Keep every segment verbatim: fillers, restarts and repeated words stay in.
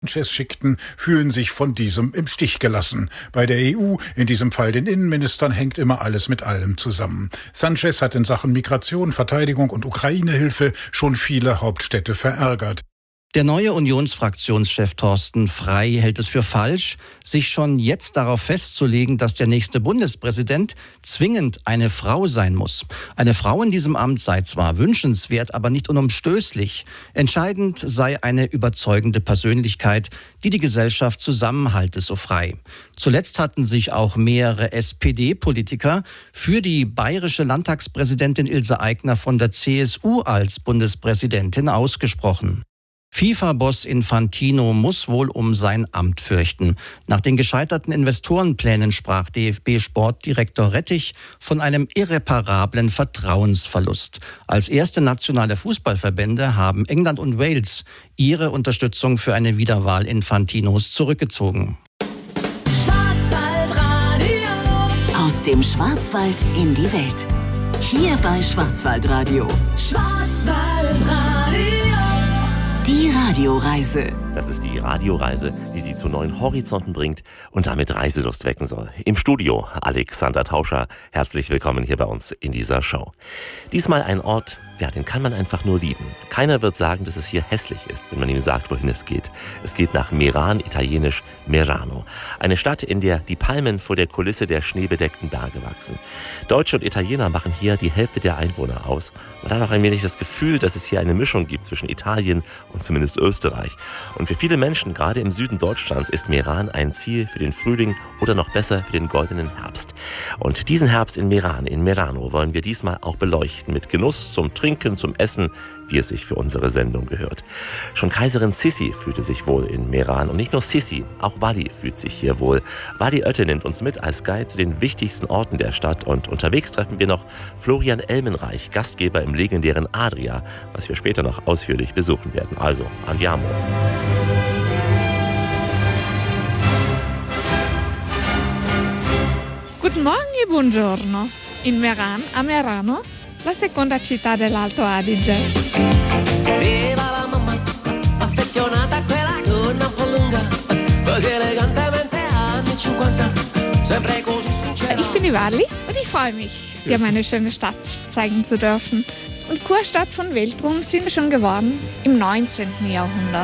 Sanchez schickten, fühlen sich von diesem im Stich gelassen. Bei der E U, in diesem Fall den Innenministern, hängt immer alles mit allem zusammen. Sanchez hat in Sachen Migration, Verteidigung und Ukraine-Hilfe schon viele Hauptstädte verärgert. Der neue Unionsfraktionschef Thorsten Frey hält es für falsch, sich schon jetzt darauf festzulegen, dass der nächste Bundespräsident zwingend eine Frau sein muss. Eine Frau in diesem Amt sei zwar wünschenswert, aber nicht unumstößlich. Entscheidend sei eine überzeugende Persönlichkeit, die die Gesellschaft zusammenhalte, so Frey. Zuletzt hatten sich auch mehrere S P D-Politiker für die bayerische Landtagspräsidentin Ilse Aigner von der C S U als Bundespräsidentin ausgesprochen. FIFA-Boss Infantino muss wohl um sein Amt fürchten. Nach den gescheiterten Investorenplänen sprach D F B-Sportdirektor Rettich von einem irreparablen Vertrauensverlust. Als erste nationale Fußballverbände haben England und Wales ihre Unterstützung für eine Wiederwahl Infantinos zurückgezogen. Aus dem Schwarzwald in die Welt. Hier bei Schwarzwaldradio. Schwarzwaldradio. Die Radioreise. Das ist die Radioreise, die Sie zu neuen Horizonten bringt und damit Reiselust wecken soll. Im Studio Alexander Tauscher. Herzlich willkommen hier bei uns in dieser Show. Diesmal ein Ort, ja, den kann man einfach nur lieben. Keiner wird sagen, dass es hier hässlich ist, wenn man ihm sagt, wohin es geht. Es geht nach Meran, italienisch Merano. Eine Stadt, in der die Palmen vor der Kulisse der schneebedeckten Berge wachsen. Deutsche und Italiener machen hier die Hälfte der Einwohner aus. Man hat auch ein wenig das Gefühl, dass es hier eine Mischung gibt zwischen Italien und zumindest Österreich. Und für viele Menschen, gerade im Süden Deutschlands, ist Meran ein Ziel für den Frühling oder noch besser für den goldenen Herbst. Und diesen Herbst in Meran, in Merano, wollen wir diesmal auch beleuchten mit Genuss zum Trinken, zum Essen, wie es sich für unsere Sendung gehört. Schon Kaiserin Sissi fühlte sich wohl in Meran und nicht nur Sissi, auch Wally fühlt sich hier wohl. Wally Oette nimmt uns mit als Guide zu den wichtigsten Orten der Stadt und unterwegs treffen wir noch Florian Elmenreich, Gastgeber im legendären Adria, was wir später noch ausführlich besuchen werden. Also, andiamo! Guten Morgen e buongiorno. In Meran, a Merano, la seconda città dell'Alto Adige. Viva la mamma, affezionata a quella gonna un po' lunga, così elegantemente anni cinquanta, sempre così sincera. Ich bin die Wally und ich freue mich, dir meine schöne Stadt zeigen zu dürfen. Und Kurstadt von Weltruhm sind wir schon geworden im neunzehnten Jahrhundert.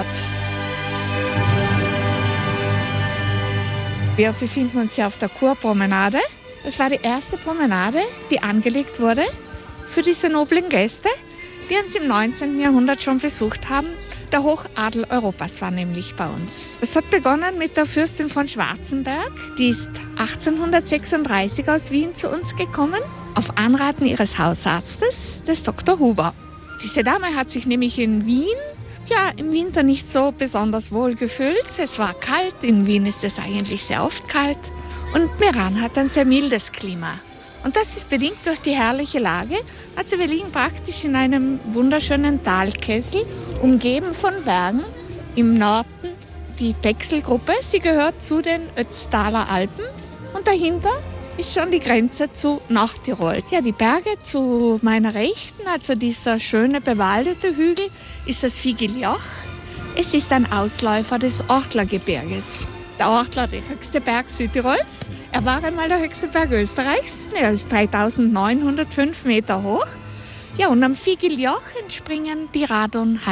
Wir befinden uns hier auf der Kurpromenade. Das war die erste Promenade, die angelegt wurde für diese noblen Gäste, die uns im neunzehnten Jahrhundert schon besucht haben. Der Hochadel Europas war nämlich bei uns. Es hat begonnen mit der Fürstin von Schwarzenberg. Die ist achtzehnhundertsechsunddreißig aus Wien zu uns gekommen, auf Anraten ihres Hausarztes, des Doktor Huber. Diese Dame hat sich nämlich in Wien ja im Winter nicht so besonders wohl gefühlt. Es war kalt, in Wien ist es eigentlich sehr oft kalt. Und Meran hat ein sehr mildes Klima. Und das ist bedingt durch die herrliche Lage. Also wir liegen praktisch in einem wunderschönen Talkessel, umgeben von Bergen. Im Norden die Texelgruppe, sie gehört zu den Ötztaler Alpen. Und dahinter ist schon die Grenze zu Nordtirol. Ja, die Berge zu meiner Rechten, also dieser schöne bewaldete Hügel, ist das Figlioch. Es ist ein Ausläufer des Ortlergebirges. Der Ortler, der höchste Berg Südtirols. Er war einmal der höchste Berg Österreichs. Er ist dreitausendneunhundertfünf Meter hoch. Ja, und am Figlioch entspringen die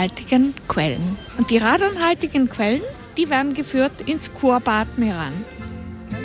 radonhaltigen Quellen. Und die radonhaltigen Quellen, die werden geführt ins Kurbad Meran.